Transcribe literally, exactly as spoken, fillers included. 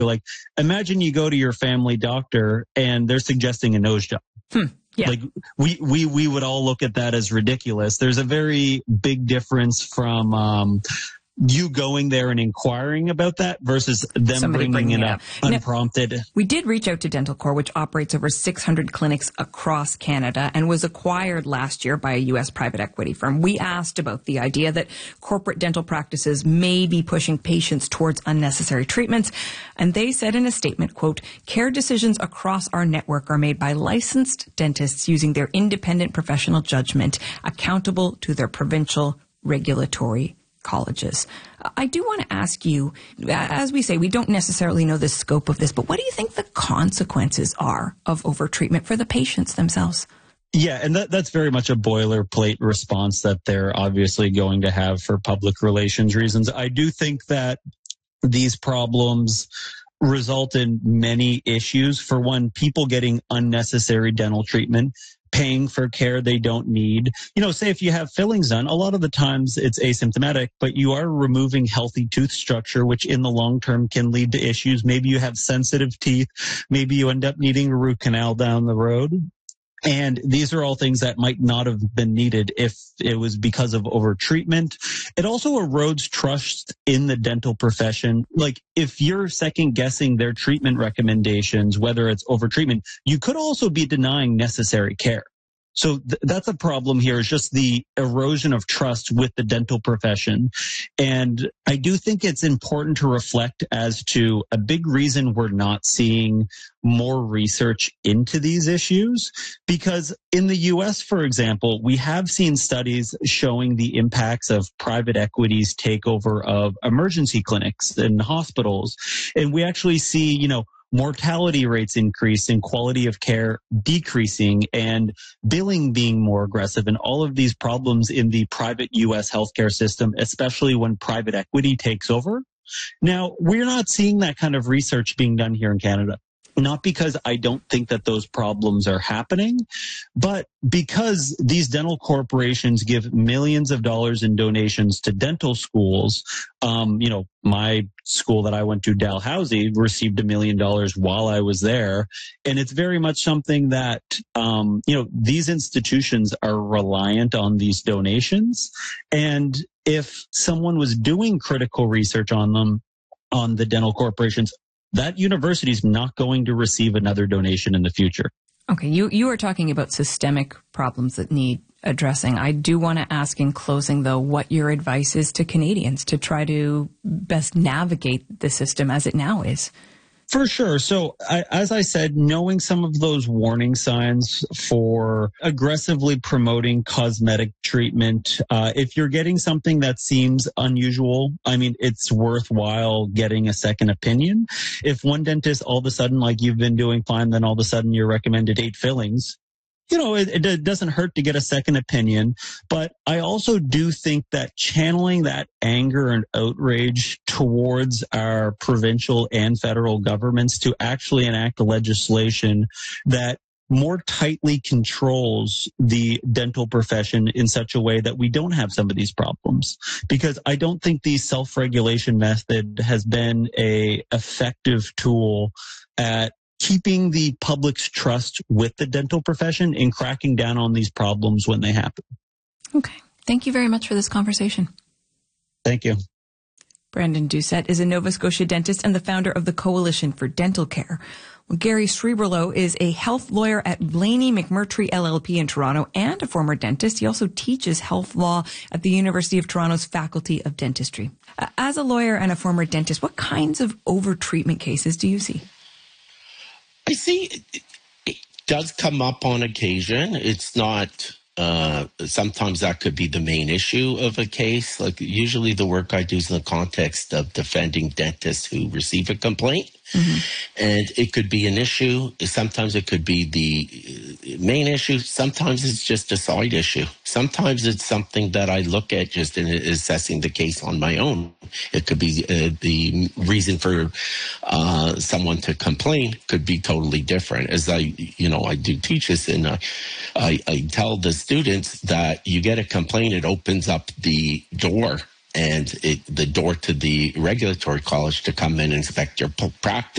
Like, imagine you go to your family doctor and they're suggesting a nose job. Hmm. Yeah. Like we, we, we would all look at that as ridiculous. There's a very big difference from, um, you going there and inquiring about that versus them Somebody bringing, bringing it it up up. unprompted. Now, we did reach out to Dental Corps, which operates over six hundred clinics across Canada and was acquired last year by a U S private equity firm. We asked about the idea that corporate dental practices may be pushing patients towards unnecessary treatments. And they said in a statement, quote, care decisions across our network are made by licensed dentists using their independent professional judgment, accountable to their provincial regulatory colleges. I do want to ask you, as we say, we don't necessarily know the scope of this, but what do you think the consequences are of overtreatment for the patients themselves? Yeah, and that, that's very much a boilerplate response that they're obviously going to have for public relations reasons. I do think that these problems result in many issues. For one, people getting unnecessary dental treatment, paying for care they don't need. You know, say if you have fillings done, a lot of the times it's asymptomatic, but you are removing healthy tooth structure, which in the long term can lead to issues. Maybe you have sensitive teeth. Maybe you end up needing a root canal down the road. And these are all things that might not have been needed if it was because of overtreatment. It also erodes trust in the dental profession. Like, if you're second guessing their treatment recommendations, whether it's overtreatment, you could also be denying necessary care. So th- that's a problem here, is just the erosion of trust with the dental profession. And I do think it's important to reflect as to a big reason we're not seeing more research into these issues, because in the U S, for example, we have seen studies showing the impacts of private equity's takeover of emergency clinics and hospitals. And we actually see, you know, mortality rates increasing, quality of care decreasing, and billing being more aggressive, and all of these problems in the private U S healthcare system, especially when private equity takes over. Now, we're not seeing that kind of research being done here in Canada. Not because I don't think that those problems are happening, but because these dental corporations give millions of dollars in donations to dental schools. Um, you know, my school that I went to, Dalhousie, received a million dollars while I was there. And it's very much something that, um, you know, these institutions are reliant on these donations. And if someone was doing critical research on them, on the dental corporations, that university is not going to receive another donation in the future. Okay, you, you are talking about systemic problems that need addressing. I do want to ask in closing, though, what your advice is to Canadians to try to best navigate the system as it now is. For sure. So I, as I said, knowing some of those warning signs for aggressively promoting cosmetic treatment, uh, if you're getting something that seems unusual, I mean, it's worthwhile getting a second opinion. If one dentist all of a sudden, like you've been doing fine, then all of a sudden you're recommended eight fillings, you know, it, it doesn't hurt to get a second opinion. But I also do think that channeling that anger and outrage towards our provincial and federal governments to actually enact legislation that more tightly controls the dental profession in such a way that we don't have some of these problems. Because I don't think the self-regulation method has been a effective tool at keeping the public's trust with the dental profession and cracking down on these problems when they happen. Okay. Thank you very much for this conversation. Thank you. Brandon Doucette is a Nova Scotia dentist and the founder of the Coalition for Dental Care. Well, Gary Srebrow is a health lawyer at Blaney McMurtry L L P in Toronto and a former dentist. He also teaches health law at the University of Toronto's Faculty of Dentistry. As a lawyer and a former dentist, what kinds of overtreatment cases do you see? I see it, it does come up on occasion. It's not, uh, sometimes that could be the main issue of a case. Like usually the work I do is in the context of defending dentists who receive a complaint. Mm-hmm. And it could be an issue. Sometimes it could be the main issue. Sometimes it's just a side issue. Sometimes it's something that I look at just in assessing the case on my own. It could be uh, the reason for uh, someone to complain could be totally different. As I, you know, I do teach this, and I, I, I tell the students that you get a complaint, it opens up the door and it, the door to the regulatory college to come in and inspect your practice.